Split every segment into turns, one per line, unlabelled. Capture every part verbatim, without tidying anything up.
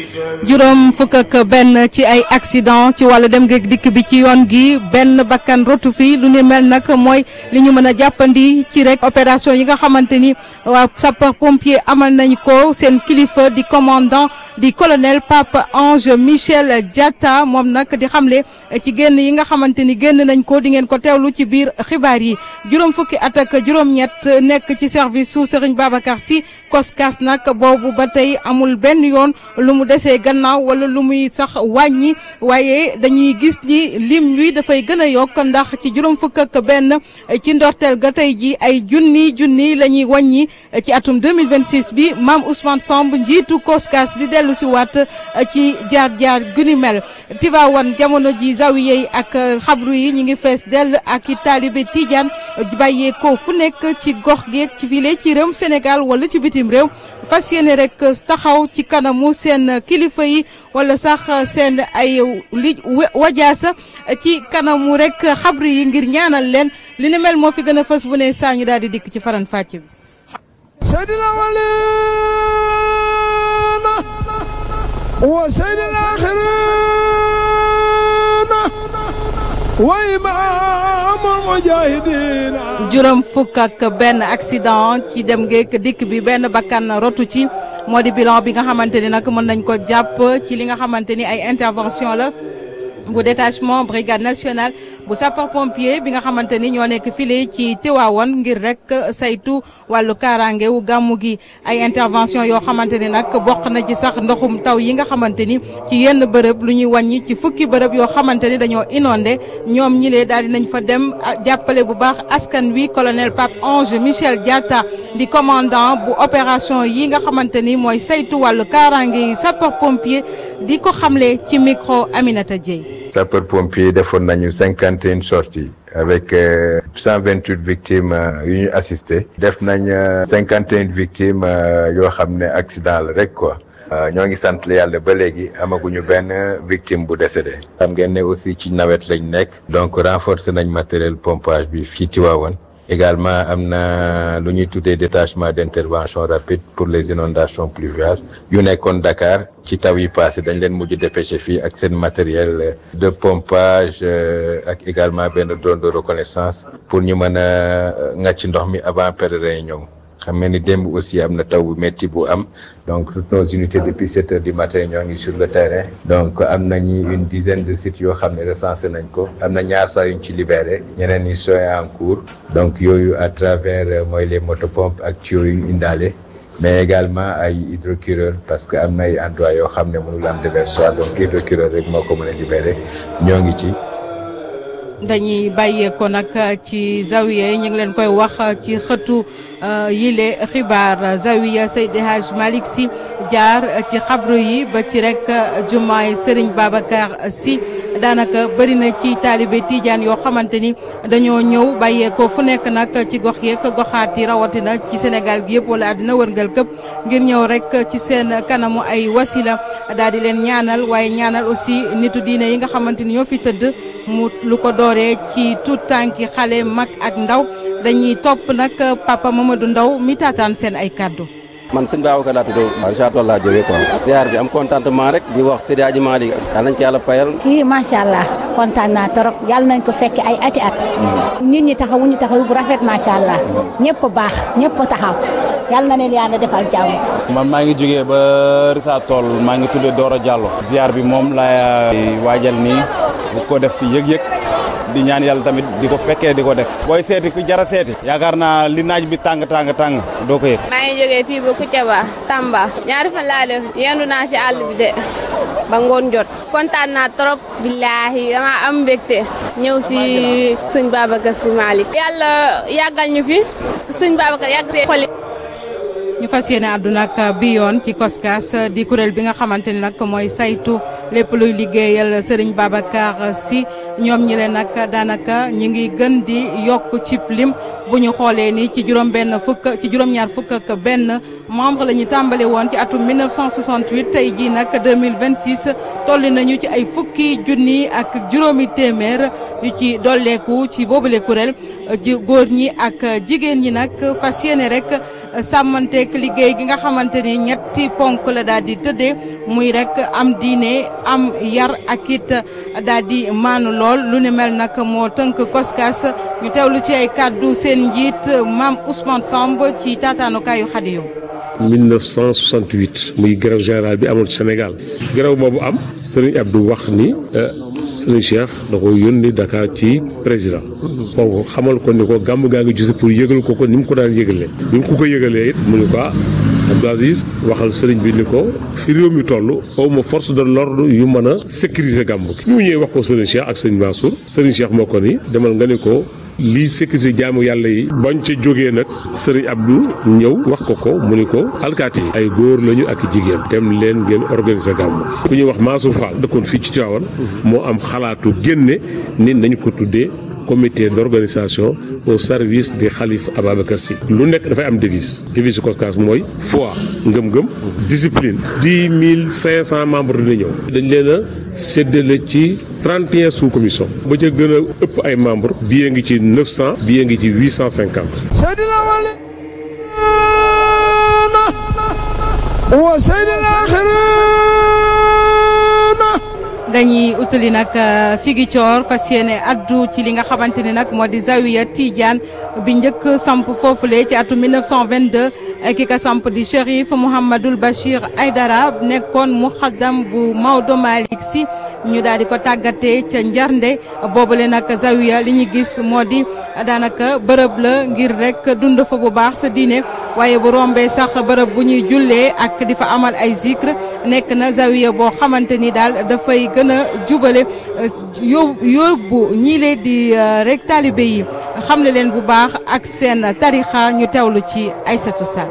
juróom fukk ak benn ci ay accident ci wàllu dem geeg dikk bi ci yoon gi benn bakkan rotu fi lu ni mel nag mooy li ñu mën a jàppandi ci rek opération yi nga xamante ni waa sapeur pompier amal nañ ko seen kilifa di commandant di colonel Pape Ange Michel Diatta moom nag di xamle ci génn yi nga xamante ni génn nañ ko di ngeen ko teewlu ci biir xibaar yi juróom fukki at ak juróom-ñett nekk ci service su Serigne Babacar Sy Koskas nag boobu ba tey amul benn yoon lu mu desee gannaaw wala lu muy sax wàññi waaye dañuy gis ni lim wi dafay gën a yokk ndax ci juróom fukk ak benn ci ndorteel ga tey ji ay junni junni la ñuy wàññi ci atum deux mille vingt-six bi Mame Ousmane Samb njiitu Koskas di dellu si waat ci jaar-jaar gu ni mel Tivaouane jamono ji zawiya yi ak xabru yi ñi ngi fees dell ak i taalibe Tidiane bàyyee ko fu nekk ci gox geeg ci file ci réewum Sénégal wala ci bitim réew fas yéene rek taxaw ci kanamu seen kilifa yi wala sax seen ay li wajaasa ci kanamu rek xabru yi ngir ñaanal leen li ni mel moo fi gën a fës bu ne saa ñu daal di dikk ci faran fàcc bi.
Seydina walina wa seydina axirina wa imaamul mujahidina
juróom fukk ak benn accident ci dem geek dikk bi benn bakkan rotu ci moo di bilan bi nga xamante ni nag mën nañ ko jàpp ci li nga xamante ni ay intervention la bu détachement brigade nationale bu sapeur pompier bi nga xamante ni ñoo nekk file ci Tivaouane ngir rek saytu wàllu kaaraange wu gàmmu gi ay intervention yoo xamante ni nag bokk na ci sax ndoxum taw yi nga xamante ni ci yenn bërëb lu ñuy wàññi ci fukki bërëb yoo xamante ni dañoo inondé ñoom ñi lee daal di nañ fa dem jàppale bu baax askan wi colonel Pape Ange Michel Diatta di commandant bu opération yi nga xamante ni mooy saytu wàllu kaaraange yi sapeur pompier di ko xamle ci micro Aminata Dieye.
sapeur pompier defoon nañu cinquante et une sorties avec cent vingt huit victimes yu ñu assisté def nañ cinquante et une victimes yoo xam ne accident la rek quoi ñoo ngi sant yàlla ba léegi amaguñu benn victime bu décédé xam ngeen ne aussi ci nawet lañ nekk donc renforcer nañ matériel pompage bi fii Tivaouane également am na lu ñuy tuddee détachement d'intervention rapide pour les inondations pluviales yu nekkoon Dakar ci taw yi passé dañ leen mujj dépêché fii ak seen matériel de pompage ak également benn drone de reconnaissance pour ñu mën a ngàcc ndox mi avant pèlerins yi ñëw xam nga ni démb aussi am na taw bu métti bu am donc toutes nos unités depuis sept heures du matin ñoo ngi sur le terrain donc am nañu une dizaine de sites yoo xam ne recensé nañ ko am na ñaar saa yuñ ci libéré ñeneen ñi sont en cours donc yooyu à travers mooy les motopompes ak tuyaux yu ñu indaale mais également ay hydrocureur parce que am na ay endroits yoo xam ne mënul am déversoir donc hydrocureur rek moo ko mën a libéré ñoo ngi ci.
dañuy bàyyeeko nag ci zawiya yi ñu ngi leen koy wax ci xëtu yile xibaar zawiya Seydi Hadj Malick Sy jaar ci xabru yi ba ci rek jumaay Serigne Babacar Sy daanaka bëri na ci taalibe Tidiane yoo xamante ni dañoo ñëw bàyyeekoo fu nekk nag ci gox yeeg goxaat yi rawatina ci Sénégal gi yëpp wala àddina wërngal këpp ngir ñëw rek ci seen kanamu ay wasila daal di leen ñaanal waaye ñaanal aussi nitu diine yi nga xamante ni ñoo fi tëdd mu lu ko dooree ci tout tànki xale mag ak ndaw dañuy topp nag papa Mamadou Ndaw mi taataan seen ay kàddu.
man sëñ Babacar laa tudd Richard Toll laa jógee quoi ziar bi am contentement rek di wax Seydi Hadji Malick yàlla nañ ko yàlla fayal.
kii macha allah kontaan naa trop yàlla nañ ko fekk ay ati at nit ñi taxawu ñu taxawu bu rafet macha allah ñëpp baax ñëpp taxaw yàlla na leen yàlla defal jàmm.
man maa ngi jógee ba Richard Toll maa ngi tudd Doro Diallo ziar bi moom laa waajal nii bu ko def fi yëg-yëg di ñaan yàlla tamit di ko fekkee di ko def booy seeti ku jara seeti yaakaar naa li naaj bi tàng tàng tàng doo ko yëg.
maa ngi jógee fii ba Koutiaba Tamba ñaari fan laa def yendu naa ci àll bi de ba ngoon jot kontaan naa trop billaahi dama am mbégte ñëw si sëñ Babacar Sy Malick yàlla yàggal ñu fi sëñ Babacar yàgg see xoli
ñu fas yéene àdduna ak bi yoon ci Koskas di kuréel bi nga xamante ni nag mooy saytu lépp luy liggéeyal Serigne Babacar Sy ñoom ñi leen nag daanaka ñi ngi gën di yokk ci lim bu ñu xoolee ni ci juróom benn fukk ci juróom-ñaar fukk ak benn membre la ñu tàmbale woon ci atum mille neuf cent soixante-huit tey jii nag deux mille vingt-six tolli nañu ci ay fukki junni ak juróomi téeméer yu ci dolleeku ci boobule kuréel ji góor ñi ak jigéen ñi nag fas yéene rek sàmmanteek liggéey gi nga xamante ni ñetti ponk la daal di tëddee muy rek am diine am yar ak it daal di maanu lool lu ne mel nag moo tënk koskas ñu teewlu ci ay kàddu seen njiit Mame Ousmane Samb ci taataanukaayu Xadiyu
mille neuf cent soixante-huit muy grève générale bi amoon ci Sénégal grève boobu am Serigne Abdou wax ni Serigne Cheikh da ko yónni Dakar ci président kooku xamal ko ni ko gàmm gaa ngi gis pour yëgal ko ko ni mu ko daan yëgalee bi mu ko ko yëgalee it mu ni ko Abdou Aziz waxal Serigne bi ni ko fi réew mi toll xaw ma force de l'ordre yu mën a sécuriser gàmm gi bi mu ñëwee wax ko Serigne Cheikh ak Serigne Mansour Serigne Cheikh moo ko ni demal nga ni ko lii sécurité jaamu yàlla yi bañ ca jógee nag Serigne Abdou ñëw wax ko ko mu ni ko alkaati yi ay góor lañu ak jigéen dem leen ngeen organiser gàmmu ku ñuy wax Mansour Fall dëkkoon fii ci Tivaouane moo am xalaatu génne ni nañu ko tuddee comité d'organisation au service du Khalife Ababacar Sy lu nekk dafay am devise devise Coskas mooy foi ngëm-ngëm discipline dix mille cinq cent membres dina ñëw dañ leen a séddale ci trente et un sous commission ba ca gën a ëpp ay membres bii ngi ci neuf cent bii ngi ci huit cent cinquante
Seydina wali wa Seydina
dañuy utali nag Ziguinchor fas yéene addu ci li nga xamante ni nag moo di Zawiya Tidiane bi njëkk samp foofule ci atum mille neuf cent vingt-deux ki ka samp di Chérif Mouhamadoul Bachir Aïdara nekkoon muxaddam bu Maodo Malick Sy ñu daal di ko tàggatee ca Njarnde boobule nag Zawiya li ñu gis moo di daanaka bërëb la ngir rek dund fa bu baax sa diine waaye bu rombee sax bërëb bu ñuy jullee ak di fa amal ay zikr nekk na Zawiya boo xamante ni daal dafay gën a jubale yób yóbbu ñii leen di rek taalibe yi xam ne leen bu baax ak seen tarixa ñu teewlu ci Aïssatou Sall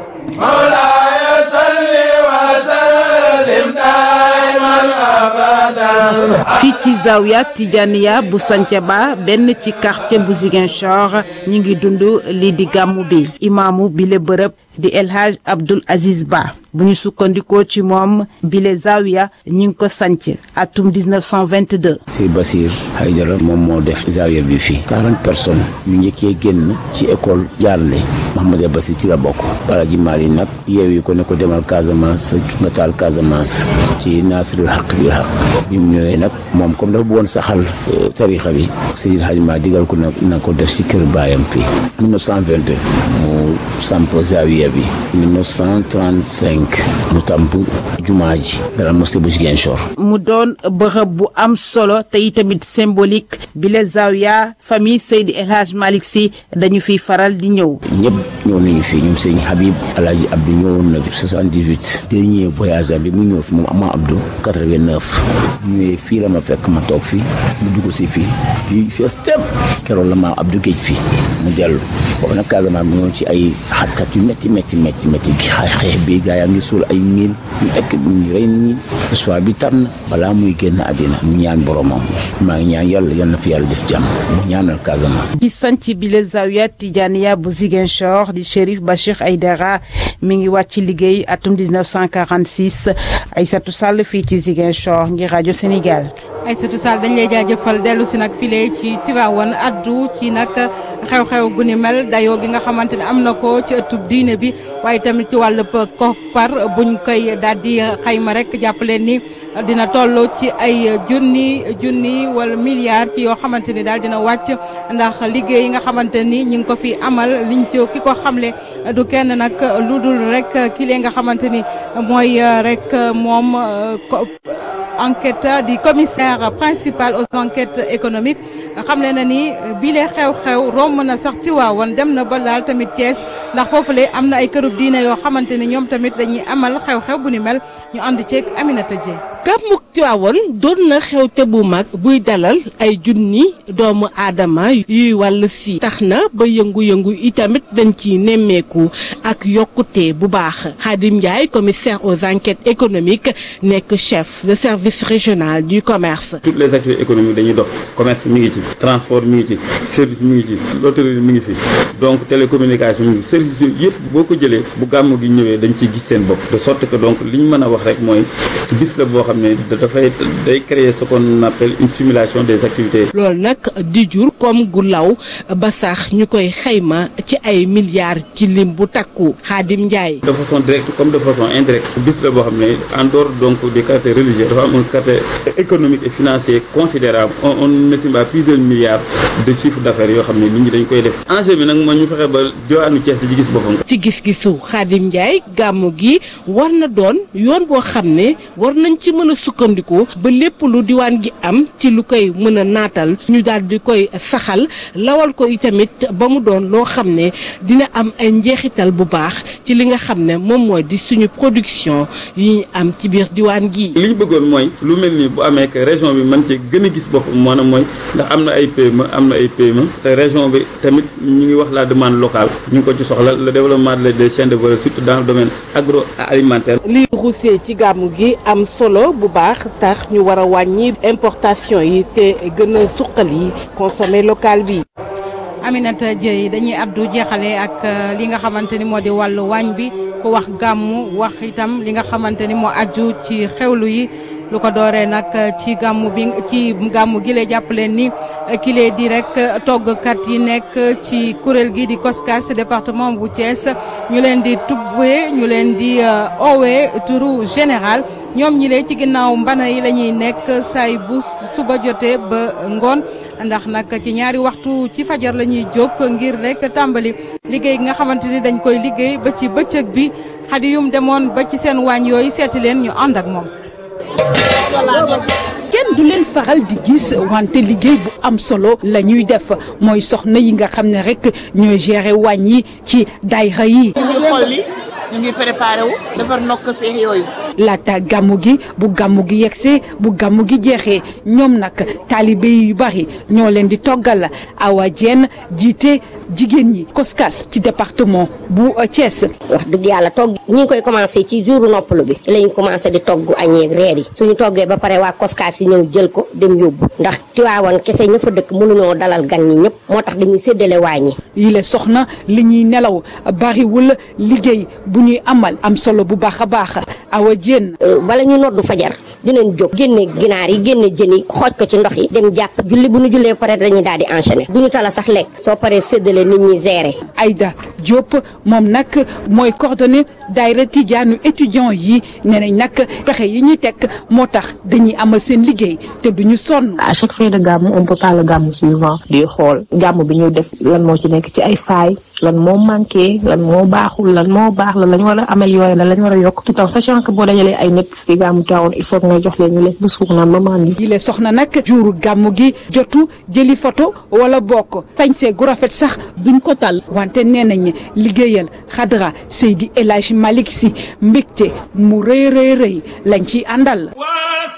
fii ci Zawiya Tijaniya bu Santhiaba benn ci quartier bu Ziguinchor ñu ngi dund lii di gàmmu bi imaamu bile bërëb di El Hadj Abdoul Aziz Ba bu ñu sukkandikoo ci moom bile Zawiya ñu ngi ko sanc atum dix-neuf cent vingt-deux.
Sey Basir Haydara moom moo def Zawiya bi fii quarante personnes yu njëkkee génn ci école Jaarnde Mahamadou Basir ci la bokk Balaji Mali nag yeewi ko ne ko demal Casamance nga taal Casamance ci Nasrul Haq bil Haq bi mu ñëwee nag moom comme dafa bëggoon saxal tarixa bi Seydil Hadji Malick digal ko na na ko def ci kër baayam fii mille neuf cent vingt-deux mu samp Zawiya bi mille neuf cent trente-cinq mu tamp jumaa ji Grande Mosquée bu Ziguinchor.
mu doon bërëb bu am solo te itamit symbolique bi la Zawiya famille Seydi El Hadj Malick Sy dañu fiy faral di ñëw.
ñëpp ñëw nañu fii ñoom sëñ Habib El Hadj Abdou ñëwoon na soixante-dix-huit dernier voyage bi mu ñëw fi moom Ama Abdou quatre-vingt-neuf bu ñëwee fii la ma fekk ma toog fii mu dugg si fii fii fees tepp keroog la ma Abdou géej fii mu dellu boobu nag Casamance mu ñëw ci ay xatkat yu métti métti métti métti xeex bi gaa yaa ngi suul ay miil ñu ekk ñu rey nii histoire bi tar na balaa muy génn àddina mu ñaan boromam maa ngi ñaan yàlla yal na fi yàlla def jàmm mu ñaanal Casamance.
ci sanc bi la Zawiya Tijaniya bu Ziguinchor di Chérif Bachir Aïdara mi ngi wàcc liggéey atum dix-neuf cent quarante-six Aïssatou Sall fii ci Ziguinchor ngir rajo Sénégal.
Aïssatou Sall dañ lay jaajëfal dellu si nag file ci Tivaouane addu ci nag xew-xew gu ni mel dayoo gi nga xamante ne am na ko ci ëttub diine bi waaye tamit ci wàllu koppar buñ koy daal di xayma rek jàpp leen ni dina toll ci ay junni junni wala milliards ci yoo xamante ni daal dina wàcc ndax liggéey yi nga xamante ni ñi ngi ko fi amal liñ ci ki ko xamle du kenn nag lu dul rek ki lee nga xamante ni mooy rek moom enquête di commissaire principal aux enquêtes économiques xam le na ni bii lee xew-xew romb na sax Tiwaawan dem na ba laal tamit Thiès ndax foofule am na ay kërub diine yoo xamante ni ñoom tamit dañuy amal xew-xew bu ni mel ñu ànd ceeg Aminata Dieng.
gàmmuk Tiwaawan doon na xewte bu mag buy dalal ay junni doomu aadama yuy wàll si tax na ba yëngu-yëngu itamit dañ ci nemmeeku ak yokkute bu baax Khadim Ndiaye commissaire aux enquêtes économiques nekk chef de service service régional du commerce.
toutes les activités économiques dañuy dox commerce mi ngi ci transport mi ngi ci service mi ngi ci l'hôtellerie mi ngi fi donc télécommunication mi ngi service yooyu yëpp boo ko jëlee bu gàmmu gi ñëwee dañ ciy gis seen bopp de sorte que donc li ñu mën a wax rek mooy bis la boo xam ne dafay day créer ce qu'on appelle une stimulation des activités.
loolu nag di jur comme gu law ba sax ñu koy xayma ci ay milliards ci lim bu takku Khadim Ndiaye.
de façon directe comme de façon indirecte bis la boo xam ne en dehors donc du caractère religieux dafa am un caractère économique et financier considérable on on estime à plusieurs milliards de chiffre d'affaires yoo xam ne nit ñi dañ koy def enjeu bi nag mooy ñu fexe ba diwaanu Thiès di gis boppam.
ci gis-gisu Khadim Ndiaye gàmmu gi war na doon yoon boo xam ne war nañ ci mën a sukkandiku ba lépp lu diwaan gi am ci lu koy mën a naatal ñu daal di koy saxal lawal ko itamit ba mu doon loo xam ne dina am ay njeexital bu baax ci li nga xam ne moom mooy di suñu production yi ñu am ci biir diwaan gi.
li ñu bëggoon mooy lu mel ni bu amee que région bi mën ci gën a gis boppam maanaam mooy ndax am na ay P M E am na ay P M E te région bi tamit ñu ngi wax la demande locale ñu ngi ko ci soxla le développement des chaînes de valeur surtout dans le domaine agroalimentaire.
li ruusee ci gàmmu gi am solo bu baax tax ñu war a wàññi importation yi te gën a suqali consommer local bi.
Aminata Dieye dañuy addu jeexale ak li nga xamante ni moo di wàllu waañ bi ku wax gàmmu wax itam li nga xamante ni moo aju ci xewlu yi lu ko dooree nag ci gàmmu bi ci gàmmu gi lay jàppaleen ni ki lay di rek toggkat yi nekk ci kuréel gi di COSCAS département bu Thiès ñu leen di tubbee ñu leen di oowee turu général ñoom ñi lee ci ginnaaw mbana yi la ñuy nekk saay bu suba jotee ba ngoon ndax nag ci ñaari waxtu ci fajar la ñuy jóg ngir rek tàmbali liggéey nga xamante ni dañ koy liggéey ba ci bëccëg bi Xadiyum demoon ba ci seen waañ yooyu seeti leen ñu ànd ak moom.
kenn du leen faral di gis wante liggéey bu am solo la ñuy def mooy soxna yi nga xam ne rek ñooy gérer waañ yi ci daayira yi.
ñu ngi xolli ñu ngi préparé wu defar nokk seex yooyu.
laata gàmmu gi bu gàmmu gi yegsee bu gàmmu gi jeexee ñoom nag taalibe yu bari ñoo leen di toggal Awa Diène jiite jigéen ñi COSCAS ci département bu Thiès.
wax dëgg yàlla togg ñi ngi koy commencé ci jouru noppalu bi ci lañu commencé di togg añ ak reer yi suñu toggee ba pare waa COSCAS yi ñëw jël ko dem yóbbu ndax Tiwaawan kese ña fa dëkk mënuñoo dalal gan ñi ñëpp moo tax dañuy séddale waañi
yi le soxna li ñuy nelaw bariwul liggéey bu ñuy amal am solo bu baax a baax Awa Diène.
bala ñu noddu fajar dinañ jóg génne ginaar yi génne jën yi xooj ko ci ndox yi dem jàpp julli bu ñu jullee pare dañuy daal di enchaîner du ñu tala sax lekk soo paree séddale nit ñi gérer.
Aïda Diop moom nag mooy coordonné daayira tijaanu étudiants yi nee nañ nag pexe yi ñuy teg moo tax dañuy amal seen liggéey te duñu sonn.
à chaque fin de gàmmu on peut pas le gàmmu suivant di xool gàmmu bi ñu def lan moo ci nekk ci ay failles lan moo manqué lan moo baaxul lan moo baax lan lañ war a améliorer lan lañ war a yokk tout en sachant que boo dajalee ay nit ci gàmmu Tiwaawan il faut que nga jox leen ñu lekk ba suur naan ba màndi.
yi le soxna nag juuru gàmmu gi jotu jëli photo wala bokk sañsee gu rafet sax duñ ko tal wante nee nañ liggéeyal xadra Seydi El Hadji Malick Sy mbégte mu rëy rëy rëy lañ ciy àndal.